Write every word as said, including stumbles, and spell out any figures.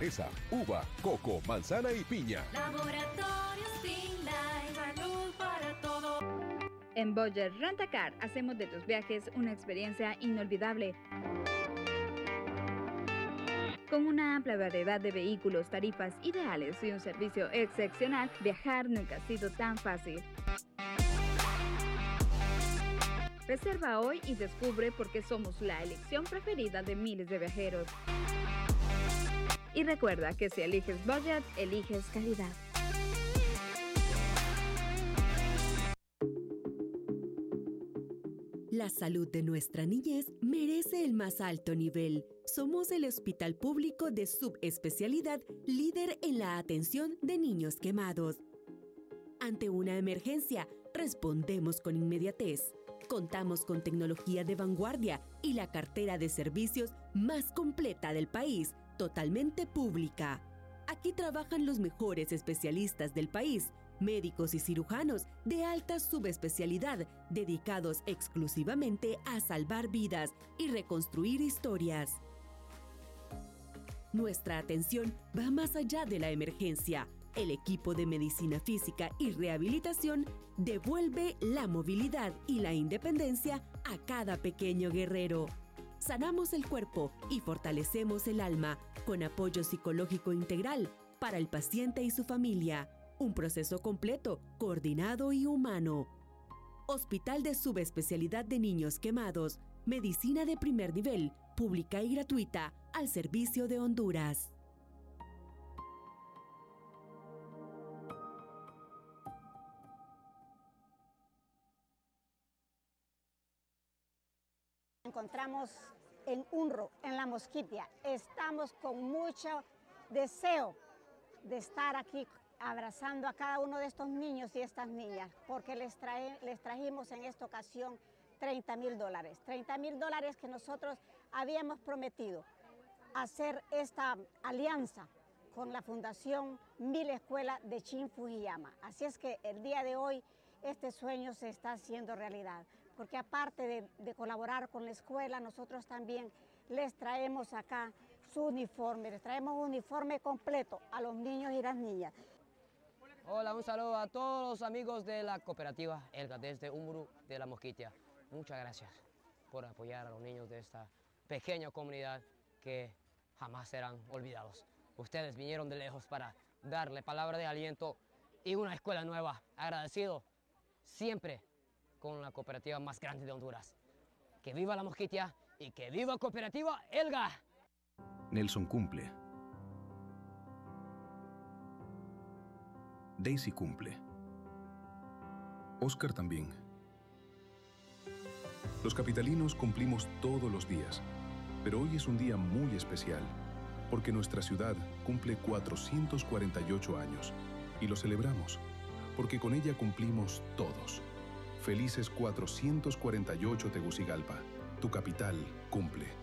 cereza, uva, coco, manzana y piña. Laboratorios Finlife, salud para todo. En Boyer Rent-A-Car hacemos de tus viajes una experiencia inolvidable. Con una amplia variedad de vehículos, tarifas ideales y un servicio excepcional, viajar nunca ha sido tan fácil. Reserva hoy y descubre por qué somos la elección preferida de miles de viajeros. Y recuerda que si eliges budget, eliges calidad. La salud de nuestra niñez merece el más alto nivel. Somos el hospital público de subespecialidad líder en la atención de niños quemados. Ante una emergencia, respondemos con inmediatez. Contamos con tecnología de vanguardia y la cartera de servicios más completa del país, totalmente pública. Aquí trabajan los mejores especialistas del país, médicos y cirujanos de alta subespecialidad dedicados exclusivamente a salvar vidas y reconstruir historias. Nuestra atención va más allá de la emergencia. El equipo de medicina física y rehabilitación devuelve la movilidad y la independencia a cada pequeño guerrero. Sanamos el cuerpo y fortalecemos el alma con apoyo psicológico integral para el paciente y su familia. Un proceso completo, coordinado y humano. Hospital de Subespecialidad de Niños Quemados. Medicina de primer nivel, pública y gratuita, al servicio de Honduras. Encontramos en UNRO, en La Mosquitia. Estamos con mucho deseo de estar aquí abrazando a cada uno de estos niños y estas niñas, porque les, trae, les trajimos en esta ocasión treinta mil dólares. treinta mil dólares que nosotros habíamos prometido hacer esta alianza con la Fundación Mil Escuela de Shin Fujiyama. Así es que el día de hoy este sueño se está haciendo realidad, porque aparte de, de colaborar con la escuela, nosotros también les traemos acá su uniforme, les traemos un uniforme completo a los niños y las niñas. Hola, un saludo a todos los amigos de la cooperativa Elga desde Umburu de La Mosquitia. Muchas gracias por apoyar a los niños de esta pequeña comunidad que jamás serán olvidados. Ustedes vinieron de lejos para darle palabra de aliento y una escuela nueva. Agradecido siempre con la cooperativa más grande de Honduras. ¡Que viva La Mosquitia y que viva Cooperativa Elga! Nelson cumple. Daisy cumple. Oscar también. Los capitalinos cumplimos todos los días, pero hoy es un día muy especial, porque nuestra ciudad cumple cuatrocientos cuarenta y ocho años, y lo celebramos, porque con ella cumplimos todos. Felices cuatrocientos cuarenta y ocho Tegucigalpa, tu capital cumple.